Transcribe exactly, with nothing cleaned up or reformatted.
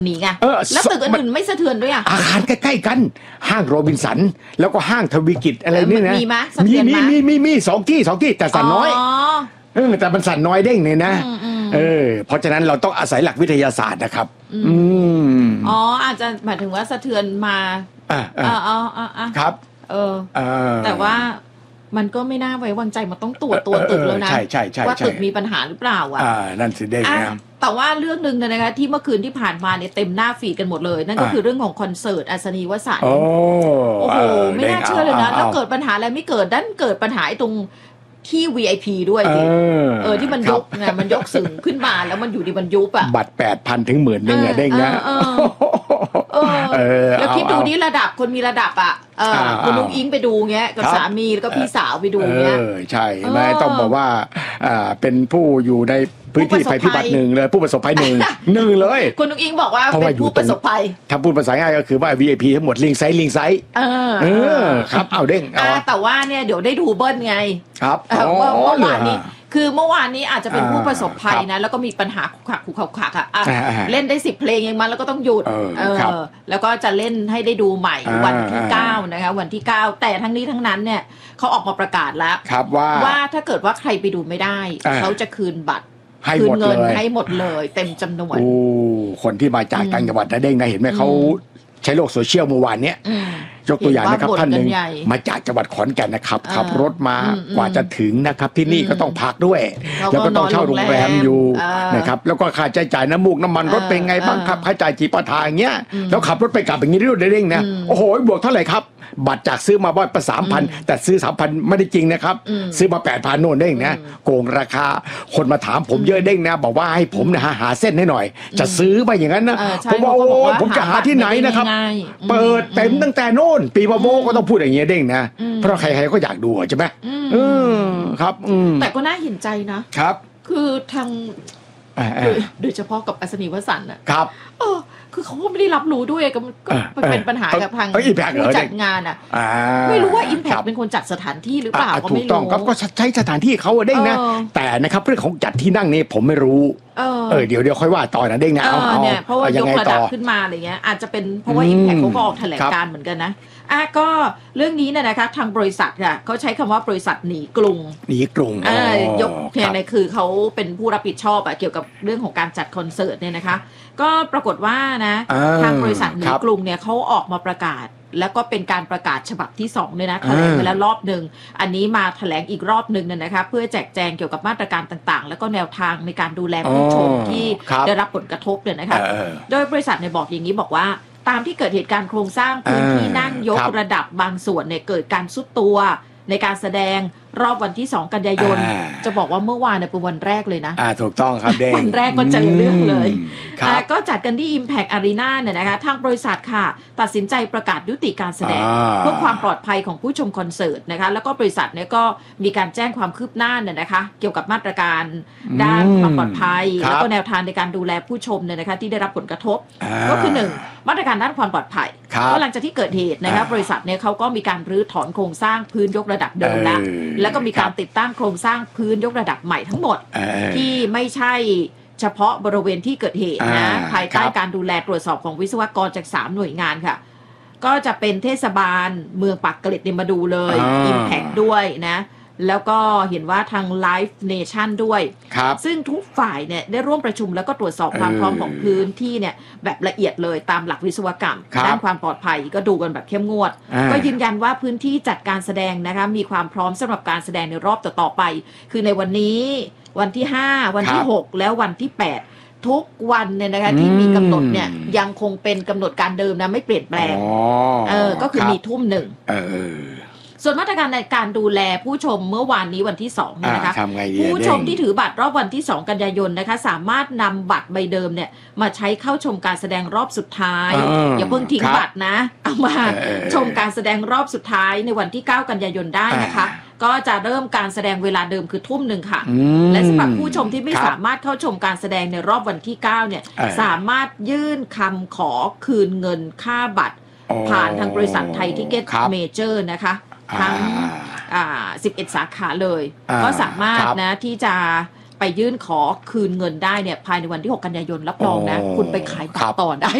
หนีไงแล้วตึกอื่นไม่สะเทือนด้วยอ่ะอาคารใกล้ๆกันห้างโรบินสันแล้วก็ห้างทวีกิจอะไรนี่นะมีไหมมีมีมีมีมีสองที่สองที่แต่สั่นน้อยเออแต่มันสั่นน้อยเด้งเนี่ยนะเออเพราะฉะนั้นเราต้องอาศัยหลักวิทยาศาสตร์นะครับอืมอ๋ออาจจะหมายถึงว่าสะเทือนมาอ่าอ่าอ๋ออ๋อครับเออแต่ว่ามันก็ไม่น่าไว้วางใจมันต้องตรวจตัวตึกแล้วนะใช่ใช่ใช่ว่าตึกมีปัญหาหรือเปล่าอ่ะอ่านั่นสิเด้งนะแต่ว่าเรื่องนึงนะคะที่เมื่อคืนที่ผ่านมาเนี่ยเต็มหน้าฟีดกันหมดเลยนั่นก็คือเรื่องของคอนเสิร์ตอัศนีวสันต์โอ้โหไม่น่าเชื่อเลยนะแล้วเกิดปัญหาอะไรไม่เกิดดันเกิดปัญหาตรงที่ วี ไอ พี ด้วยดิเออที่มันยกไงมันยกสูงขึ้นมาแล้วมันอยู่ดีมันยุบอ่ะบัตร แปดพัน ถึง หนึ่งหมื่น นึงอ่ะเด้งนะเออแล้วคิดดูนี่ระดับคนมีระดับอ่ะเออคุณลุงอิงไปดูเงี้ยกับสามีแล้วก็พี่สาวไปดูเงี้ยเออใช่ไม่ต้องบอกว่าอ่าเป็นผู้อยู่ในพื้นที่ภัยพิบัติหนึ่งเลยผู้ประสบภัยหนึ่งหนึ่งเลยคุณลุงอิงบอกว่าเป็นผู้ประสบภัยถ้าพูดภาษาง่ายก็คือว่า วี ไอ พี ทั้งหมดลิงไซส์ลิงไซส์เออเออครับเอาเด้งเอาแต่ว่าเนี่ยเดี๋ยวได้ดูเบิ้ลไงครับเมื่อวานนี้คือเมื่อวานนี้อาจจะเป็นผู้ประสบภัยนะแล้วก็มีปัญหาขุกขักขุกขักขักอ่ะเล่นได้สิบเพลงเองมาแล้วก็ต้องหยุดเออแล้วก็จะเล่นให้ได้ดูใหม่วันที่เก้านะคะวันที่เก้าแต่ทั้งนี้ทั้งนั้นเนี่ยเขาออกมาประกาศแล้วว่าว่าถ้าเกิดว่าใครไปดูไม่ได้เขาจะคืนบัตรคืนเงินให้หมดเลยเต็มจำนวนโอ้คนที่มาจากต่างจังหวัดนะเด้งนะเห็นไหมเขาใช้โลกโซเชียลเมื่อวานเนี้ยยกตัวอย่างนะครับท่านหนึ่งมาจากจังหวัดขอนแก่นนะครับขับรถมากว่าจะถึงนะครับที่นี่ก็ต้องพักด้วยแล้วก็ต้องเช่าโรงแรมอยู่นะครับแล้วก็ค่าใช้จ่ายน้ำมูกน้ำมันรถเป็นไงบ้างครับค่าใช้จ่ายจีปาถาอย่างเงี้ยแล้วขับรถไปกลับอย่างนี้ด้วยเด้งนะโอ้โหบวกเท่าไหร่ครับบัตรจากซื้อมาบ่อยประสามพันแต่ซื้อสามพันไม่ได้จริงนะครับซื้อมาแปดพันโน่นเด้งนะโกงราคาคนมาถามผมเยอะเด้งนะบอกว่าให้ผมนะหาเส้นให้หน่อยจะซื้อไปอย่างนั้นนะผมว่าโอ้ผมจะหาที่ไหนนะครับเปิดเต็มตั้งแต่โน่นปีบโมก็ต้องพูดอย่างเงี้ยเด้งนะเพราะใครๆก็อยากดูใช่ไหมครับแต่ก็น่าเห็นใจนะครับคือทางโดยเฉพาะกับอัศนีวสันต์อ่ะครับเออคือเขาไม่ได้รับรู้ด้วยก็เป็นปัญหากับทางผู้จัดงานอ่ะไม่รู้ว่า Impact เป็นคนจัดสถานที่หรือเปล่าก็ไม่รู้ถูกต้องครับก็ใช้สถานที่เขาเด้งนะแต่นะครับเรื่องของจัดที่นั่งนี่ผมไม่รู้เออเดี๋ยวเดี๋ยวค่อยว่าต่อนะเด้งนะเอาเนี่ยเพราะว่ายกระดับขึ้นมาอะไรเงี้ยอาจจะเป็นเพราะว่า Impact เขาก็ออกแถลงการเหมือนกันนะอ่ะก็เรื่องนี้เนี่ยนะคะทางบริษัทค่ะเขาใช้คำว่าบริษัทหนีกรุงหนีกรุงอ่ายกแทนในคือเขาเป็นผู้รับผิดชอบอะเกี่ยวกับเรื่องของการจัดคอนเสิร์ตเนี่ยนะคะก็ปรากฏว่านะทางบริษัทหนีกรุงเนี่ยเขาออกมาประกาศแล้วก็เป็นการประกาศฉบับที่สองเลยนะแถลงไปแล้วรอบหนึ่งอันนี้มาแถลงอีกรอบหนึ่งเนี่ยนะคะเพื่อแจกแจงเกี่ยวกับมาตรการต่างๆแล้วก็แนวทางในการดูแลผู้ชมที่ได้รับผลกระทบเนี่ยนะคะโดยบริษัทเนี่ยบอกอย่างนี้บอกว่าตามที่เกิดเหตุการณ์โครงสร้างพื้นที่นั่งยกระดับบางส่วนเนี่ยเกิดการทรุดตัวในการแสดงรอบวันที่สองกันยายนจะบอกว่าเมื่อวานเนี่ยเป็นวันแรกเลยนะอ่าถูกต้องครับเด้งวันแรกก็เจอเรื่องเลยอ่าก็จัดกันที่ Impact Arena เนี่ยนะคะทางบริษัทค่ะตัดสินใจประกาศยุติการแสดงเพื่อความปลอดภัยของผู้ชมคอนเสิร์ตนะคะแล้วก็บริษัทเนี่ยก็มีการแจ้งความคืบหน้าเนี่ยนะคะเกี่ยวกับมาตรการด้านความปลอดภัยแล้วก็แนวทางในการดูแลผู้ชมเนี่ยนะคะที่ได้รับผลกระทบก็คือหนึ่งมาตรการด้านความปลอดภัยก็หลังจากที่เกิดเหตุนะคะบริษัทเนี่ยเขาก็มีการรื้อถอนโครงสร้างพื้นยกระดับเดิมแล้วแล้วก็มีการติดตั้งโครงสร้างพื้นยกระดับใหม่ทั้งหมดที่ไม่ใช่เฉพาะบริเวณที่เกิดเหตุนะภายใต้การดูแลตรวจสอบของวิศวกรจากสามหน่วยงานค่ะก็จะเป็นเทศบาลเมืองปากเกร็ดเนี่ยมาดูเลย Impact ด้วยนะแล้วก็เห็นว่าทาง Live Nation ด้วยซึ่งทุกฝ่ายเนี่ยได้ร่วมประชุมแล้วก็ตรวจสอบความพร้อมของพื้นที่เนี่ยแบบละเอียดเลยตามหลักวิศวกรรมด้านความปลอดภัยก็ดูกันแบบเข้มงวดก็ยืนยันว่าพื้นที่จัดการแสดงนะคะมีความพร้อมสำหรับการแสดงในรอบต่อๆไปคือในวันนี้วันที่ห้าวันที่หกแล้ววันที่แปดทุกวันเนี่ยนะคะที่มีกำหนดเนี่ยยังคงเป็นกำหนดการเดิมนะไม่เปลี่ยนแปลงเออก็คือมีทุ่มหนึ่งส่วนมาตรการในการดูแลผู้ชมเมื่อวานนี้วันที่สองเนี่ยนะคะผู้ชมที่ถือบัตรรอบวันที่สองกันยายนนะคะสามารถนำบัตรใบเดิมเนี่ยมาใช้เข้าชมการแสดงรอบสุดท้ายอย่าเพิ่งทิ้งบัตรนะเอามาชมการแสดงรอบสุดท้ายในวันที่เก้ากันยายนได้นะคะก็จะเริ่มการแสดงเวลาเดิมคือทุ่มหนึ่งค่ะและสำหรับผู้ชมที่ไม่สามารถเข้าชมการแสดงในรอบวันที่เก้าเนี่ยสามารถยื่นคำขอคืนเงินค่าบัตรผ่านทางบริษัทไทยทิเก็ตเมเจอร์นะคะทั้งสิบเอ็ดสาขาเลยก็สามารถนะที่จะไปยื่นขอคืนเงินได้เนี่ยภายในวันที่หกกันยายนรับรองนะคุณไปขายบัตรต่อได้